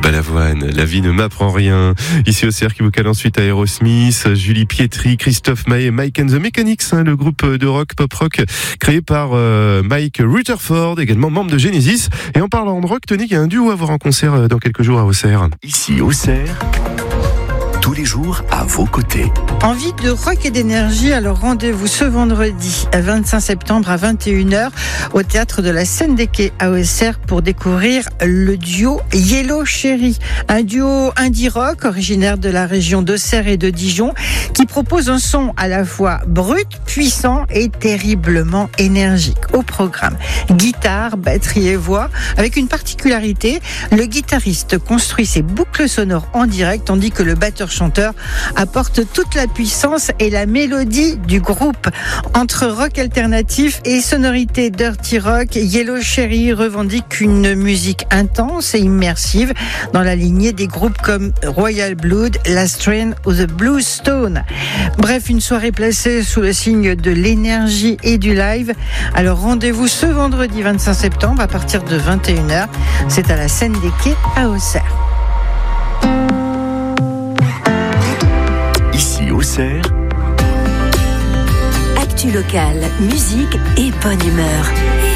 Balavoine, la vie ne m'apprend rien. Ici au CR qui vous cale ensuite Aerosmith, Julie Pietri, Christophe Maé, Mike and the Mechanics, le groupe de rock, pop-rock créé par Mike Rutherford, également membre de Genesis. Et en parlant de rock, Tony, il y a un duo à voir en concert dans quelques jours à Auxerre. Ici Auxerre, tous les jours à vos côtés. Envie de rock et d'énergie, alors rendez-vous ce vendredi 25 septembre à 21h au théâtre de la Scène des Quais à Auxerre pour découvrir le duo Yellow Cherry, un duo indie rock originaire de la région d'Auxerre et de Dijon qui propose un son à la fois brut, puissant et terriblement énergique. Au programme, guitare, batterie et voix, avec une particularité, le guitariste construit ses boucles sonores en direct tandis que le batteur-chanteur apporte toute la puissance et la mélodie du groupe. Entre rock alternatif et sonorité dirty rock, Yellow Cherry revendique une musique intense et immersive dans la lignée des groupes comme Royal Blood, Last Train ou The Blue Stone. Bref, une soirée placée sous le signe de l'énergie et du live. Alors rendez-vous ce vendredi 25 septembre à partir de 21h. C'est à la Scène des Quais à Auxerre. Ici Auxerre, Actu locale, musique et bonne humeur.